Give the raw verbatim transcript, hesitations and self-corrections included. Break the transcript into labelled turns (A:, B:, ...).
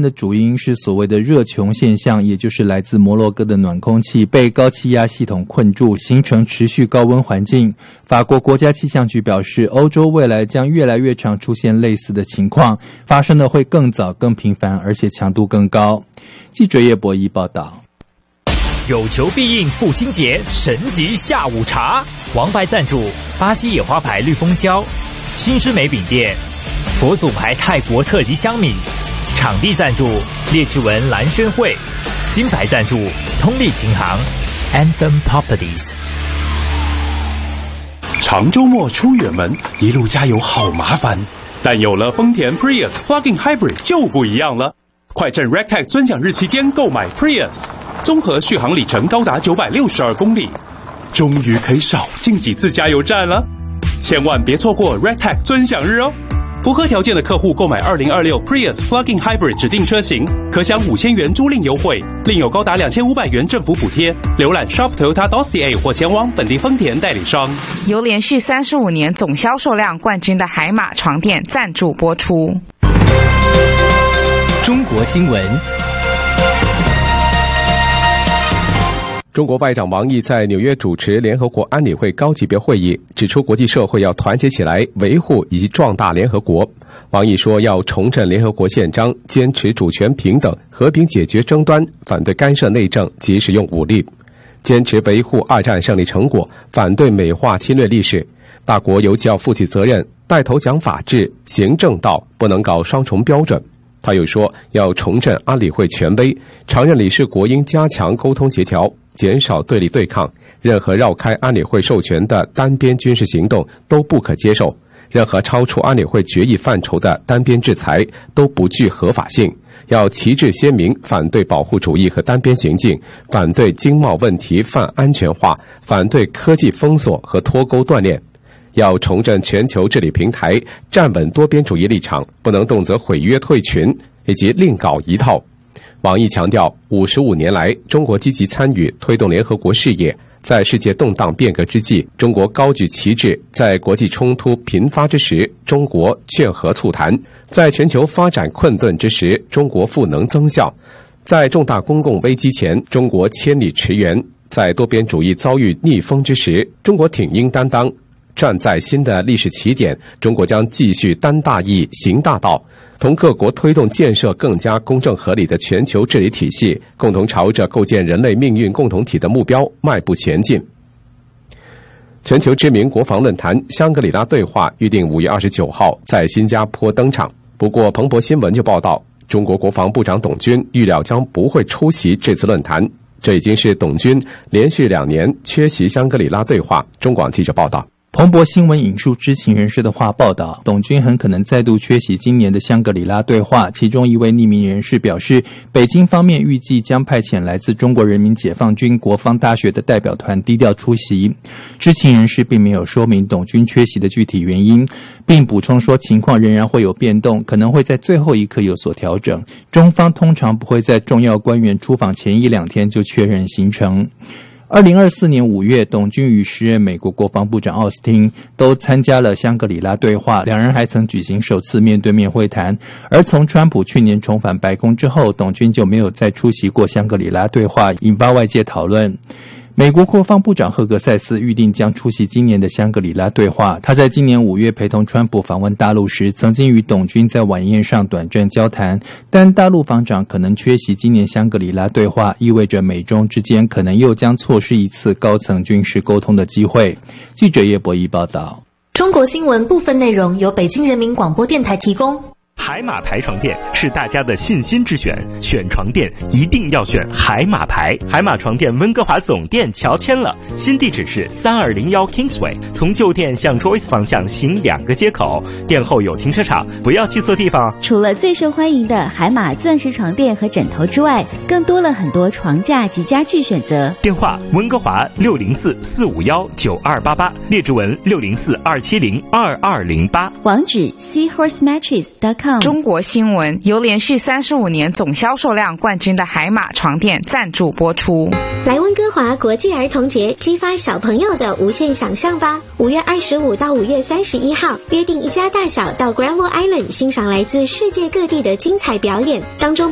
A: 的主因是所谓的热穹现象，也就是来自摩洛哥的暖空气被高气压系统困住，形成持续高温环境。法国国家气象局表示，欧洲未来将越来越常出现类似的情况，发生的会更早、更频繁，而且强度更高。记者叶博仪报道。
B: 有求必应父亲节神级下午茶，王牌赞助巴西野花牌绿蜂胶，新之美饼店，佛祖牌泰国特级香米，场地赞助列治文蓝轩会，金牌赞助通力琴行 Anthem Properties。
C: 长周末出远门，一路加油好麻烦，但有了丰田 Prius Plug-in Hybrid 就不一样了。快趁 Rectech 尊享日期间购买 Prius， 综合续航里程高达九百六十二公里，终于可以少进几次加油站了。千万别错过 Rectech 尊享日哦！符合条件的客户购买二零二六 Prius Plug-in Hybrid 指定车型，可享五千元租赁优惠，另有高达两千五百元政府补贴。浏览 shop toyota dot c a 或前往本地丰田代理商。
D: 由连续三十五年总销售量冠军的海马床垫赞助播出。
B: 中国新闻。
E: 中国外长王毅在纽约主持联合国安理会高级别会议，指出国际社会要团结起来，维护以及壮大联合国。王毅说，要重振联合国宪章，坚持主权平等，和平解决争端，反对干涉内政及使用武力，坚持维护二战胜利成果，反对美化侵略历史。大国尤其要负起责任，带头讲法治、行正道，不能搞双重标准。他又说，要重振安理会权威，常任理事国应加强沟通协调，减少对立对抗，任何绕开安理会授权的单边军事行动都不可接受，任何超出安理会决议范畴的单边制裁都不具合法性。要旗帜鲜明反对保护主义和单边行径，反对经贸问题泛安全化，反对科技封锁和脱钩断链。要重振全球治理平台，站稳多边主义立场，不能动辄毁约退群，以及另搞一套。王毅强调，五十五年来，中国积极参与推动联合国事业，在世界动荡变革之际，中国高举旗帜；在国际冲突频发之时，中国劝和促谈；在全球发展困顿之时，中国赋能增效；在重大公共危机前，中国千里驰援；在多边主义遭遇逆风之时，中国挺应担当。站在新的历史起点，中国将继续担大义、行大道，同各国推动建设更加公正合理的全球治理体系，共同朝着构建人类命运共同体的目标迈步前进。全球知名国防论坛香格里拉对话预定五月二十九号在新加坡登场，不过彭博新闻就报道，中国国防部长董军预料将不会出席这次论坛，这已经是董军连续两年缺席香格里拉对话。中广记者报道。
A: 彭博新闻引述知情人士的话报道，董军很可能再度缺席今年的香格里拉对话。其中一位匿名人士表示，北京方面预计将派遣来自中国人民解放军国防大学的代表团低调出席。知情人士并没有说明董军缺席的具体原因，并补充说情况仍然会有变动，可能会在最后一刻有所调整。中方通常不会在重要官员出访前一两天就确认行程。二零二四年五月，董军与时任美国国防部长奥斯汀都参加了香格里拉对话，两人还曾举行首次面对面会谈。而从川普去年重返白宫之后，董军就没有再出席过香格里拉对话，引发外界讨论。美国国防部长赫格塞斯预定将出席今年的香格里拉对话。他在今年五月陪同川普访问大陆时，曾经与董军在晚宴上短暂交谈。但大陆防长可能缺席今年香格里拉对话，意味着美中之间可能又将错失一次高层军事沟通的机会。记者叶博仪报道。
F: 中国新闻部分内容由北京人民广播电台提供。
G: 海马牌床垫是大家的信心之选，选床垫一定要选海马牌。海马床垫温哥华总店乔迁了，新地址是三二零一 Kingsway， 从旧店向 Joyce 方向行两个街口，店后有停车场，不要去错地方。
H: 除了最受欢迎的海马钻石床垫和枕头之外，更多了很多床架及家具选择。
G: 电话温哥华六零四四五一九二八八，列治文六零四二七零二二零八，
H: 网址 seahorse mattress dot com。
D: 中国新闻由连续三十五年总销售量冠军的海马床垫赞助播出。
I: 来温哥华国际儿童节，激发小朋友的无限想象吧！五月二十五到五月三十一号，约定一家大小到 Granville Island 欣赏来自世界各地的精彩表演，当中